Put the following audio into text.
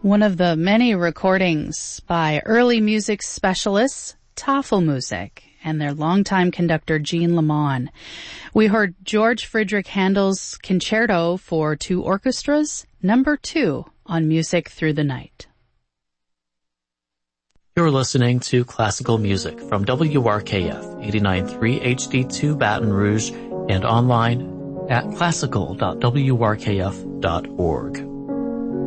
One of the many recordings by early music specialists, Tafelmusik, and their longtime conductor Jean Lamont. We heard George Friedrich Handel's Concerto for Two Orchestras, number 2 on Music Through the Night. You're listening to classical music from WRKF 89.3 HD2 Baton Rouge and online at classical.wrkf.org.